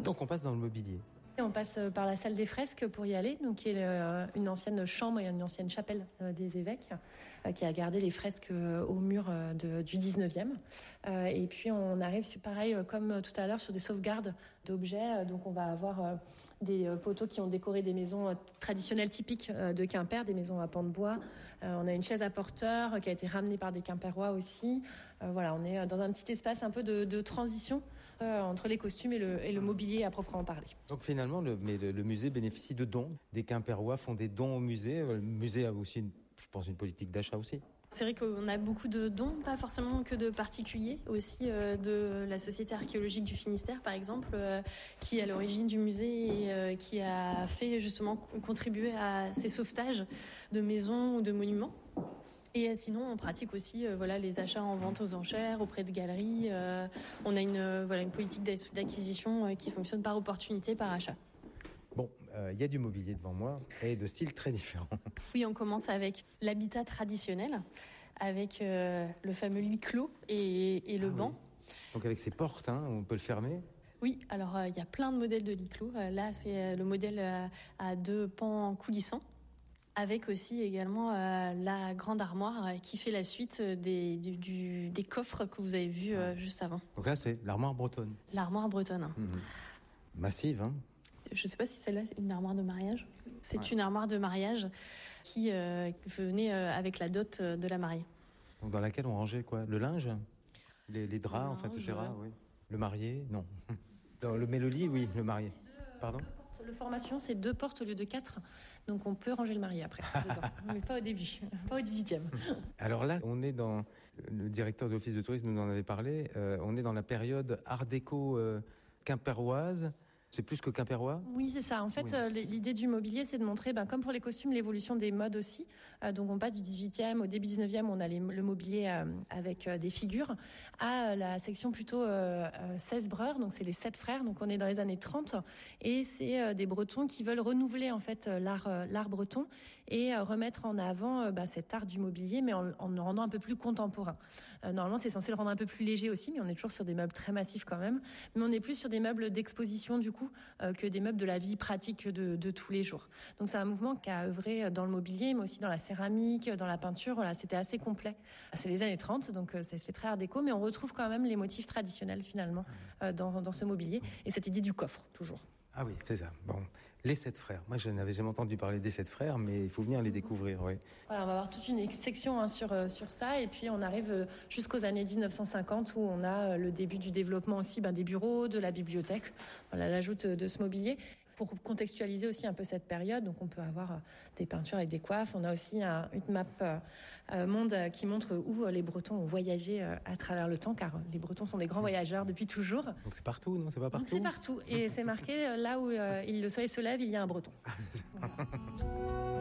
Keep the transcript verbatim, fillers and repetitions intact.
Donc on passe dans le mobilier. Et on passe par la salle des fresques pour y aller, donc qui est euh, une ancienne chambre et une ancienne chapelle euh, des évêques, euh, qui a gardé les fresques euh, au mur euh, de, du dix-neuvième. Euh, et puis on arrive, sur, pareil, euh, comme tout à l'heure, sur des sauvegardes d'objets. Donc on va avoir euh, des euh, poteaux qui ont décoré des maisons euh, traditionnelles typiques euh, de Quimper, des maisons à pans de bois. Euh, on a une chaise à porteur euh, qui a été ramenée par des Quimpérois aussi. Euh, voilà, on est dans un petit espace un peu de, de transition euh, entre les costumes et le, et le mobilier à proprement parler. Donc finalement, le, mais le, le musée bénéficie de dons. Des Quimpérois font des dons au musée. Le musée a aussi, une, je pense, une politique d'achat aussi. C'est vrai qu'on a beaucoup de dons, pas forcément que de particuliers, aussi euh, de la Société archéologique du Finistère, par exemple, euh, qui est à l'origine du musée et euh, qui a fait justement contribuer à ces sauvetages de maisons ou de monuments. Et sinon, on pratique aussi euh, voilà, les achats en vente aux enchères, auprès de galeries. Euh, on a une, euh, voilà, une politique d'acquisition euh, qui fonctionne par opportunité, par achat. Bon, il euh, y a du mobilier devant moi et de styles très différents. Oui, on commence avec l'habitat traditionnel, avec euh, le fameux lit clos et, et le ah, banc. Oui. Donc avec ses portes, hein, on peut le fermer. Oui, alors il euh, y a plein de modèles de lit clos. Euh, là, c'est euh, le modèle euh, à deux pans coulissants, avec aussi également euh, la grande armoire euh, qui fait la suite des, du, du, des coffres que vous avez vus euh, juste avant. Donc là, c'est l'armoire bretonne. L'armoire bretonne. Hein. Mmh. Massive, hein. Je ne sais pas si celle-là est une armoire de mariage. C'est ouais. une armoire de mariage qui euh, venait euh, avec la dot euh, de la mariée. Donc dans laquelle on rangeait quoi ? Le linge ? Les, les draps, linge, enfin, et cetera. Oui. Le marié ? Non. Dans le mélodie, oui, le marié. Pardon ? Le formation, c'est deux portes au lieu de quatre. Donc on peut ranger le marié après, dedans. Mais pas au début, pas au dix-huitième. Alors là, on est dans... Le directeur de l'Office de tourisme nous en avait parlé. Euh, on est dans la période art déco euh, quimpéroise. C'est plus que quimpérois ? Oui, c'est ça. En fait, oui. euh, l'idée du mobilier, c'est de montrer, ben, comme pour les costumes, l'évolution des modes aussi. Euh, donc, on passe du dix-huitième au début dix-neuvième, où on a les, le mobilier euh, avec euh, des figures, à euh, la section plutôt euh, euh, seize breurs, donc c'est les sept frères. Donc, on est dans les années trente, et c'est euh, des Bretons qui veulent renouveler en fait euh, l'art, euh, l'art breton et euh, remettre en avant euh, ben, cet art du mobilier, mais en, en le rendant un peu plus contemporain. Euh, normalement, c'est censé le rendre un peu plus léger aussi, mais on est toujours sur des meubles très massifs quand même. Mais on est plus sur des meubles d'exposition du coup. Euh, que des meubles de la vie pratique de, de tous les jours. Donc c'est un mouvement qui a œuvré dans le mobilier, mais aussi dans la céramique, dans la peinture. Voilà, c'était assez complet. C'est les années trente, donc ça se fait très art déco, mais on retrouve quand même les motifs traditionnels finalement euh, dans, dans ce mobilier. Et cette idée du coffre, toujours. Ah oui, c'est ça. Bon, les sept frères. Moi, je n'avais jamais entendu parler des sept frères, mais il faut venir les découvrir, oui. Voilà, on va avoir toute une section hein, sur euh, sur ça, et puis on arrive jusqu'aux années dix-neuf cent cinquante où on a le début du développement aussi ben, des bureaux, de la bibliothèque. Voilà, l'ajout de ce mobilier. Pour contextualiser aussi un peu cette période, donc on peut avoir euh, des peintures avec des coiffes. On a aussi un, une map euh, euh, monde euh, qui montre où euh, les Bretons ont voyagé euh, à travers le temps, car les Bretons sont des grands voyageurs depuis toujours. Donc c'est partout, non ? C'est pas partout ? Donc c'est partout, et c'est marqué euh, là où euh, il, le soleil se lève, il y a un Breton.